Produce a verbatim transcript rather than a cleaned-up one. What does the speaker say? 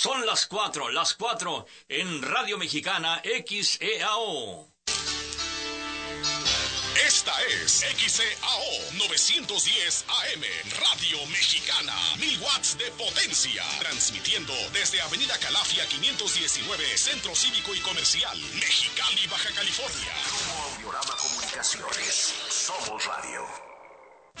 Son las cuatro, las cuatro en Radio Mexicana X E A O. Esta es X E A O novecientos diez A M, Radio Mexicana, mil watts de potencia, transmitiendo desde Avenida Calafia quinientos diecinueve, Centro Cívico y Comercial, Mexicali, Baja California. Grupo Audiorama Comunicaciones, somos radio.